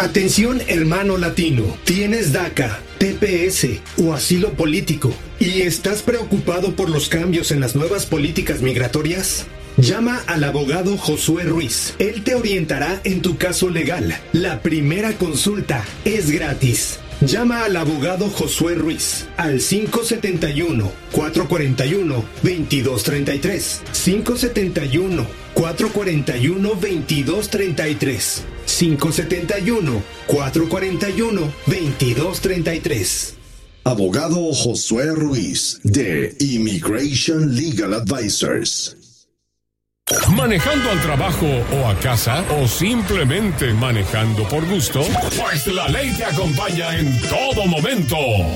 Atención, hermano latino. ¿Tienes DACA, TPS o asilo político y estás preocupado por los cambios en las nuevas políticas migratorias? Llama al abogado Josué Ruiz. Él te orientará en tu caso legal. La primera consulta es gratis. Llama al abogado Josué Ruiz al 571-441-2233. 571-441-2233. 571-441-2233. Abogado Josué Ruiz de Immigration Legal Advisors. ¿Manejando al trabajo o a casa o simplemente manejando por gusto? Pues la ley te acompaña en todo momento.